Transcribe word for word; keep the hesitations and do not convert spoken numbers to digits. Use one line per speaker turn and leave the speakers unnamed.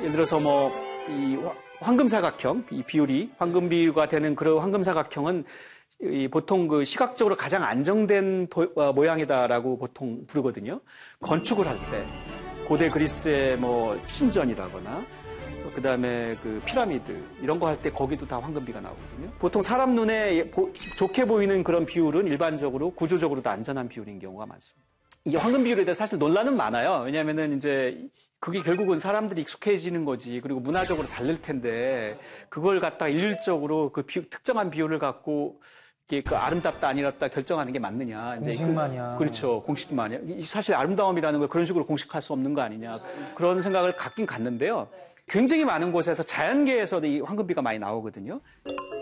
예를 들어서 뭐 이 황금사각형, 이 비율이 황금 비율가 되는 그런 황금사각형은 이 보통 그 시각적으로 가장 안정된 도, 어, 모양이다라고 보통 부르거든요. 건축을 할 때 고대 그리스의 뭐 신전이라거나 그 다음에 그 피라미드 이런 거 할 때 거기도 다 황금비가 나오거든요. 보통 사람 눈에 보, 좋게 보이는 그런 비율은 일반적으로 구조적으로도 안전한 비율인 경우가 많습니다. 이게 황금 비율에 대해서 사실 논란은 많아요. 왜냐하면은 이제 그게 결국은 사람들이 익숙해지는 거지. 그리고 문화적으로 다를 텐데 그걸 갖다가 일률적으로 그 비, 특정한 비율을 갖고 이게 그 아름답다 아니랍다 결정하는 게 맞느냐.
공식마냥.
그, 그렇죠. 공식마냥. 사실 아름다움이라는 걸 그런 식으로 공식할 수 없는 거 아니냐. 그런 생각을 갖긴 갖는데요. 굉장히 많은 곳에서 자연계에서도 이 황금비가 많이 나오거든요.